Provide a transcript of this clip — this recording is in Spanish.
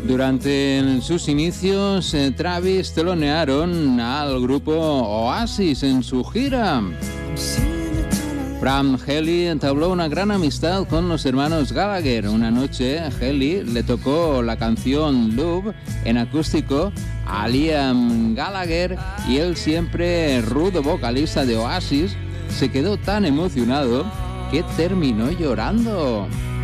Durante sus inicios, Travis telonearon al grupo Oasis en su gira. Fran Healy entabló una gran amistad con los hermanos Gallagher. Una noche, Healy le tocó la canción Love en acústico a Liam Gallagher y el siempre rudo vocalista de Oasis se quedó tan emocionado que terminó llorando.